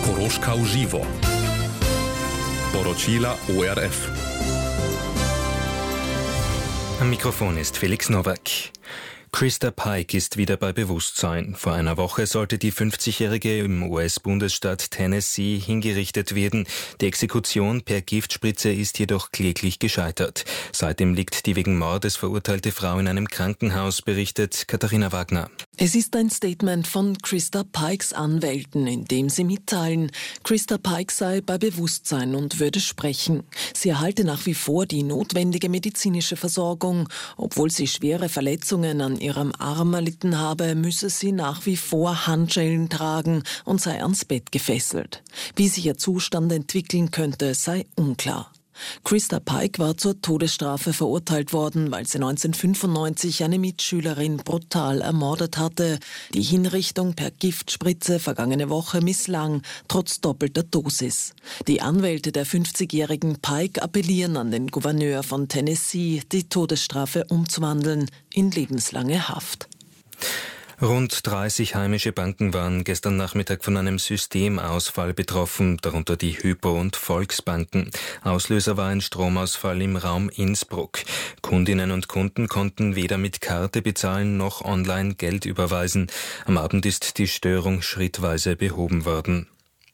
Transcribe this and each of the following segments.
Koroška v živo. Poročila ORF. Am Mikrofon ist Felix Nowak. Krista Pike ist wieder bei Bewusstsein. Vor einer Woche sollte die 50-Jährige im US-Bundesstaat Tennessee hingerichtet werden. Die Exekution per Giftspritze ist jedoch kläglich gescheitert. Seitdem liegt die wegen Mordes verurteilte Frau in einem Krankenhaus, berichtet Katharina Wagner. Es ist ein Statement von Krista Pikes Anwälten, in dem sie mitteilen, Krista Pike sei bei Bewusstsein und würde sprechen. Sie erhalte nach wie vor die notwendige medizinische Versorgung. Obwohl sie schwere Verletzungen an ihrem Arm erlitten habe, müsse sie nach wie vor Handschellen tragen und sei ans Bett gefesselt. Wie sich ihr Zustand entwickeln könnte, sei unklar. Krista Pike war zur Todesstrafe verurteilt worden, weil sie 1995 eine Mitschülerin brutal ermordet hatte. Die Hinrichtung per Giftspritze vergangene Woche misslang, trotz doppelter Dosis. Die Anwälte der 50-jährigen Pike appellieren an den Gouverneur von Tennessee, die Todesstrafe umzuwandeln in lebenslange Haft. Rund 30 heimische Banken waren gestern Nachmittag von einem Systemausfall betroffen, darunter die Hypo- und Volksbanken. Auslöser war ein Stromausfall im Raum Innsbruck. Kundinnen und Kunden konnten weder mit Karte bezahlen noch online Geld überweisen. Am Abend ist die Störung schrittweise behoben worden.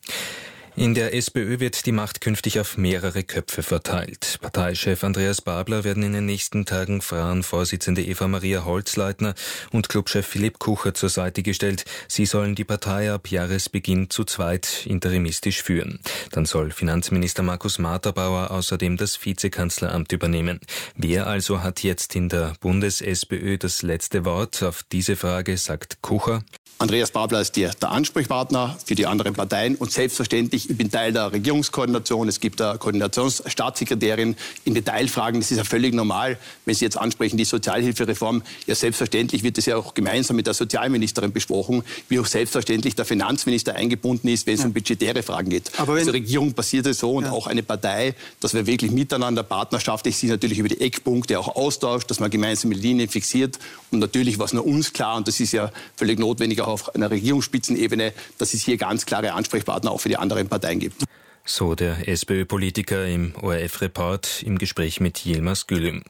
In der SPÖ wird die Macht künftig auf mehrere Köpfe verteilt. Parteichef Andreas Babler werden in den nächsten Tagen Frauenvorsitzende Eva-Maria Holzleitner und Clubchef Philipp Kucher zur Seite gestellt. Sie sollen die Partei ab Jahresbeginn zu zweit interimistisch führen. Dann soll Finanzminister Markus Marterbauer außerdem das Vizekanzleramt übernehmen. Wer also hat jetzt in der Bundes-SPÖ das letzte Wort? Auf diese Frage sagt Kucher: Andreas Babler ist der Ansprechpartner für die anderen Parteien und selbstverständlich, ich bin Teil der Regierungskoordination, es gibt eine Koordinationsstaatssekretärin in Detailfragen, das ist ja völlig normal, wenn Sie jetzt ansprechen, die Sozialhilfereform, ja selbstverständlich wird das ja auch gemeinsam mit der Sozialministerin besprochen, wie auch selbstverständlich der Finanzminister eingebunden ist, wenn es um budgetäre Fragen geht. Aber als Regierung passiert es so und auch eine Partei, dass wir wirklich miteinander partnerschaftlich sich natürlich über die Eckpunkte auch austauscht, dass man gemeinsame Linien fixiert und natürlich war es nur uns klar und das ist ja völlig notwendig auch auf einer Regierungsspitzenebene, dass es hier ganz klare Ansprechpartner auch für die anderen Parteien gibt. So der SPÖ-Politiker im ORF-Report im Gespräch mit Yilmaz Gülüm.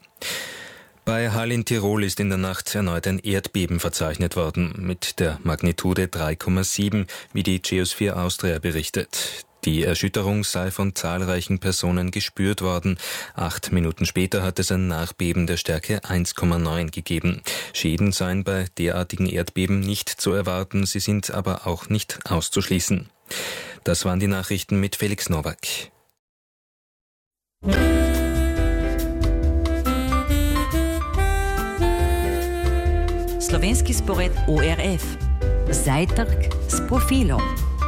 Bei Hall in Tirol ist in der Nacht erneut ein Erdbeben verzeichnet worden, mit der Magnitude 3,7, wie die Geosphere Austria berichtet. Die Erschütterung sei von zahlreichen Personen gespürt worden. 8 Minuten später hat es ein Nachbeben der Stärke 1,9 gegeben. Schäden seien bei derartigen Erdbeben nicht zu erwarten, sie sind aber auch nicht auszuschließen. Das waren die Nachrichten mit Felix Nowak. Slovenski spored ORF. Zajtrk s profilom.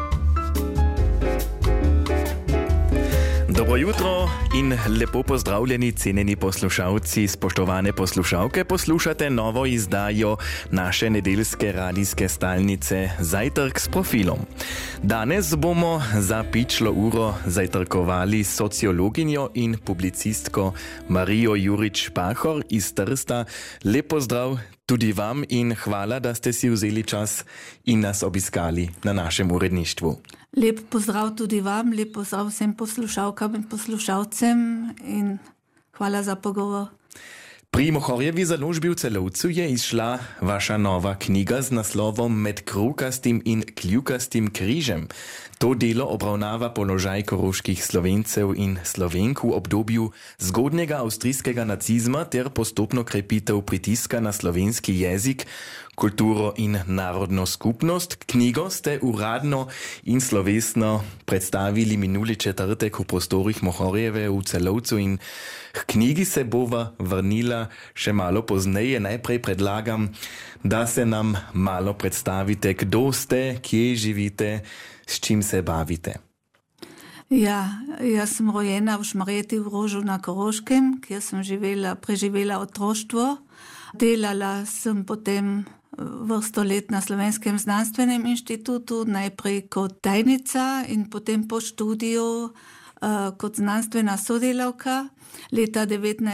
Dobro jutro in lepo pozdravljeni, cenjeni poslušalci, spoštovane poslušalke. Poslušate novo izdajo naše nedeljske radijske stalnice Zajtrk s profilom. Danes bomo za pičlo uro zajtrkovali s sociologinjo in publicistko Marijo Jurič-Pahor iz Trsta. Lep pozdrav tudi vam in hvala, da ste si vzeli čas in nas obiskali na našem uredništvu. Lep pozdrav tudi vam, lep pozdrav vsem poslušalkam in poslušalcem in hvala za pogovor. Pri Mohorjevi založbi v Celovcu je izšla vaša nova knjiga z naslovom Med krukastim in kljukastim križem. To delo obravnava položaj koroških Slovencev in Slovenk v obdobju zgodnjega avstrijskega nacizma ter postopno krepitev pritiska na slovenski jezik, kulturo in narodno skupnost. Knjigo ste uradno in slovesno predstavili minuli četrtek v prostorih Mohorjeve v Celovcu in k knjigi se bova vrnila še malo pozneje. Najprej predlagam, da se nam malo predstavite, kdo ste, kje živite, s čim se bavite. Ja, jaz sem rojena v Šmarjeti v Rožu na Koroškem, kjer sem preživela otroštvo. Delala sem potem vrsto let na Slovenskem znanstvenem inštitutu, najprej kot tajnica in potem po študiju kot znanstvena sodelavka. Leta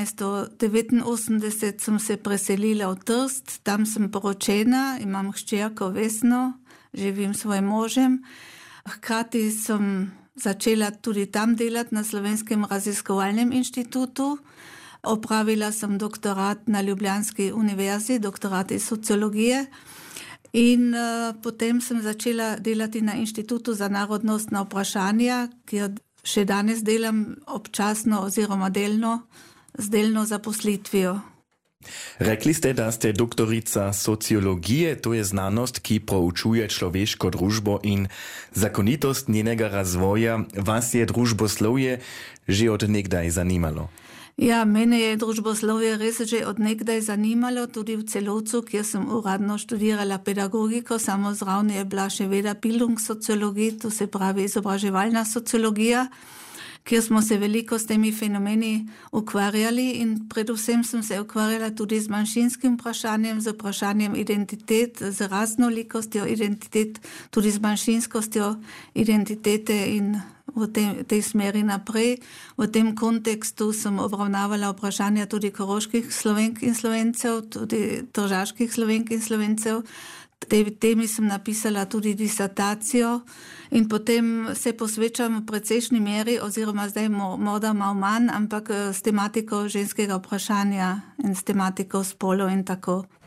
1989 sem se preselila v Trst, tam sem poročena, imam hčerko Vesno, živim s svojim možem. Hkrati sem začela tudi tam delati na Slovenskem raziskovalnem inštitutu. Opravila sem doktorat na Ljubljanski univerzi, doktorat iz sociologije. In potem sem začela delati na Inštitutu za narodnostna vprašanja, kjer še danes delam občasno oziroma delno z delno zaposlitvijo. Rekli ste, da ste doktorica sociologije, to je znanost, ki proučuje človeško družbo in zakonitost njenega razvoja. Vas je družboslovje že od nekdaj zanimalo? Ja, mene je družboslovje res že od nekdaj zanimalo, tudi v Celovcu, kjer sem uradno študirala pedagogiko, samo zraven je bila še veda Bildungssociologie, to se pravi izobraževalna sociologija, kjer smo se veliko s temi fenomeni ukvarjali in predvsem sem se ukvarjala tudi z manjšinskim vprašanjem, z vprašanjem identitet, z raznolikostjo identitet, tudi z manjšinskostjo identitete in v tej smeri naprej. V tem kontekstu sem obravnavala vprašanja tudi koroških Slovenk in Slovencev, tudi tržaških Slovenk in Slovencev. Tej temi sem napisala tudi disertacijo in potem se posvečam v precejšnji meri, oziroma zdaj morda malo manj, ampak s tematiko ženskega vprašanja in s tematiko spolov in tako.